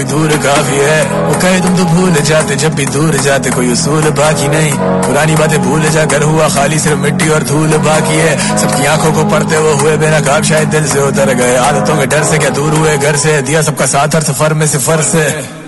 दूर काफी है। वो कहे तुम तो भूल जाते जब भी दूर जाते, कोई उसूल बाकी नहीं, पुरानी बातें भूल जा, घर हुआ खाली सिर्फ मिट्टी और धूल बाकी है। सबकी आंखों को पढ़ते वो हुए बेनकाब, शायद दिल से उतर गए, आदतों के डर से क्या दूर हुए घर से, दिया सबका साथ हर सफर में सिफर से।